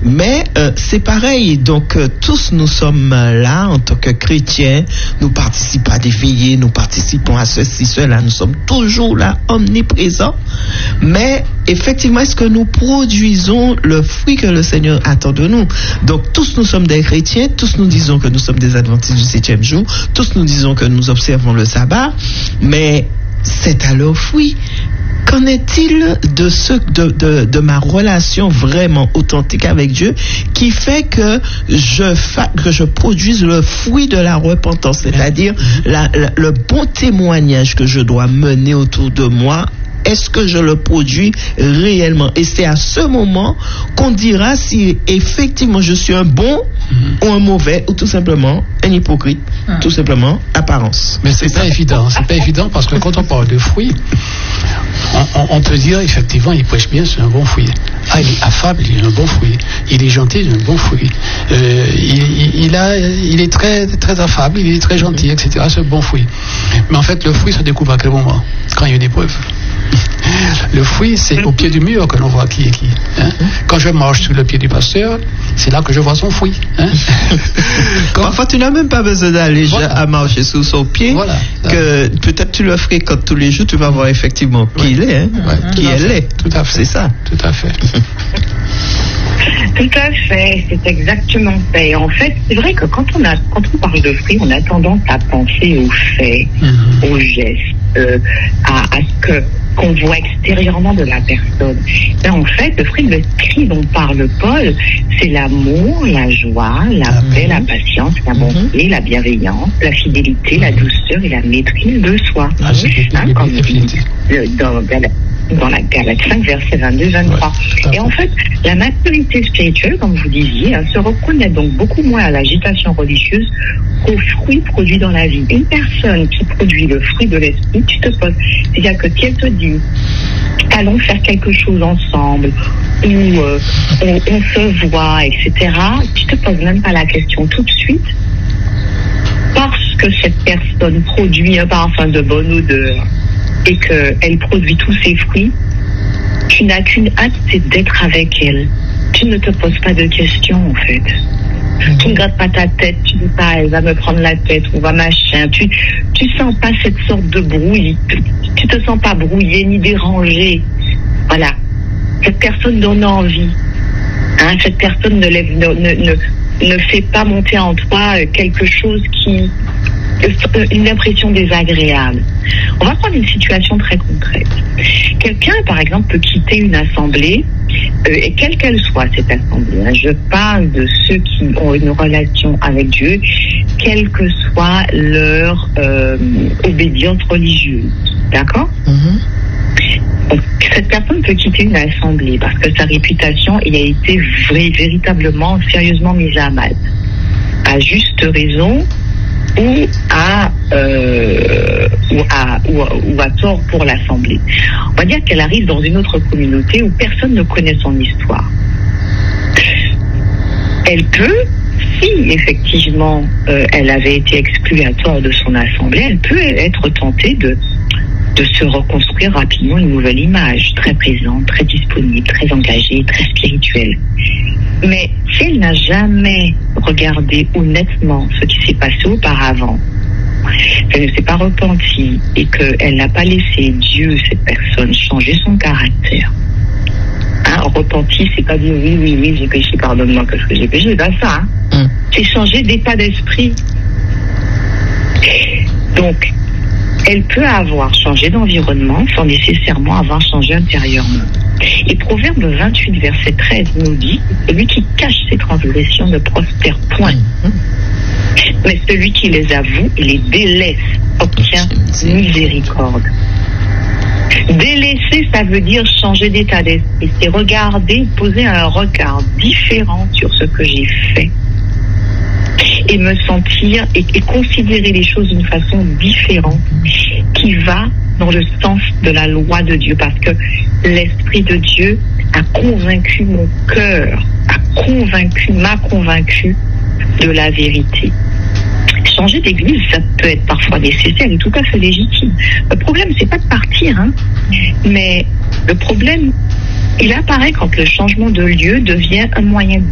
Mais c'est pareil, donc tous nous sommes là en tant que chrétiens, nous participons à des veillées, nous participons à ceci, cela, nous sommes toujours là, omniprésents. Mais effectivement, est-ce que nous produisons le fruit que le Seigneur attend de nous? Donc tous nous sommes des chrétiens, tous nous disons que nous sommes des adventistes du 7e jour, tous nous disons que nous observons le sabbat, mais c'est à leur fruit. Qu'en est-il de ma relation vraiment authentique avec Dieu qui fait que je produise le fruit de la repentance, c'est-à-dire le bon témoignage que je dois mener autour de moi? Est-ce que je le produis réellement? Et c'est à ce moment qu'on dira si effectivement je suis un bon ou un mauvais ou tout simplement un hypocrite, tout simplement apparence. Mais c'est pas évident. C'est pas évident parce que quand on parle de fruits, on peut dire effectivement il prêche bien, c'est un bon fruit. Ah, il est affable, il est un bon fruit. Il est gentil, c'est un bon fruit. Il est très très affable, il est très gentil, etc. C'est un bon fruit. Mais en fait, le fruit se découvre à quel moment? Quand il y a une épreuve. Le fruit, c'est au pied du mur que l'on voit qui est qui. Hein? Quand je marche sous le pied du pasteur, c'est là que je vois son fruit. Hein? Enfin, tu n'as même pas besoin d'aller à marcher sous son pied. Voilà. Que peut-être tu le fréquentes tous les jours, tu vas voir effectivement qui il est, hein? Qui elle est. Tout à fait. C'est ça. Tout à fait. Tout à fait, c'est exactement ça. Et en fait, c'est vrai que quand on parle de fruits, on a tendance à penser aux faits, aux gestes, à ce qu'on voit extérieurement de la personne. Mais en fait, le fruit de l'esprit dont parle Paul, c'est l'amour, la joie, la paix, la patience, la bonté, la bienveillance, la fidélité, la douceur et la maîtrise de soi. Comme dans la Galates 5, versets 22-23. Et en fait, la maturité spirituelle, comme vous disiez, se reconnaît donc beaucoup moins à l'agitation religieuse qu'aux fruits produits dans la vie. Une personne qui produit le fruit de l'esprit, tu te poses, c'est-à-dire que si elle te dit allons faire quelque chose ensemble, ou on se voit, etc., tu te poses même pas la question tout de suite, parce que cette personne produit un parfum de bonne odeur et qu'elle produit tous ses fruits, tu n'as qu'une hâte, c'est d'être avec elle. Tu ne te poses pas de questions, en fait. Tu ne grattes pas ta tête, tu dis pas, elle va me prendre la tête, ou va machin. Tu sens pas cette sorte de brouille. Tu te sens pas brouillé ni dérangé. Voilà. Cette personne donne envie. Hein, cette personne ne fait pas monter en toi quelque chose une impression désagréable. On va prendre une situation très concrète. Quelqu'un, par exemple, peut quitter une assemblée, et quelle qu'elle soit cette assemblée, hein, je parle de ceux qui ont une relation avec Dieu, quelle que soit leur obédience religieuse. D'accord? Donc, cette personne peut quitter une assemblée parce que sa réputation a été véritablement, sérieusement mise à mal. À juste raison, ou à tort pour l'Assemblée. On va dire qu'elle arrive dans une autre communauté où personne ne connaît son histoire. Elle peut, si effectivement elle avait été exclue à tort de son assemblée, elle peut être tentée de se reconstruire rapidement une nouvelle image, très présente, très disponible, très engagée, très spirituelle. Mais si elle n'a jamais regardé honnêtement ce qui s'est passé auparavant, elle ne s'est pas repentie et qu'elle n'a pas laissé Dieu, cette personne, changer son caractère. Hein, repenti, c'est pas dire oui, j'ai péché, pardonne-moi que j'ai péché, c'est pas ça. Hein. C'est changer d'état d'esprit. Donc, elle peut avoir changé d'environnement sans nécessairement avoir changé intérieurement. Et Proverbe 28, verset 13 nous dit « Celui qui cache ses transgressions ne prospère point. Mais celui qui les avoue et les délaisse obtient miséricorde. » Délaisser, ça veut dire changer d'état d'esprit. C'est regarder, poser un regard différent sur ce que j'ai fait. Et me sentir et considérer les choses d'une façon différente qui va dans le sens de la loi de Dieu, parce que l'Esprit de Dieu a convaincu mon cœur, m'a convaincu de la vérité. Changer d'église, ça peut être parfois nécessaire et tout à fait légitime. Le problème, c'est pas de partir, hein, mais le problème, il apparaît quand le changement de lieu devient un moyen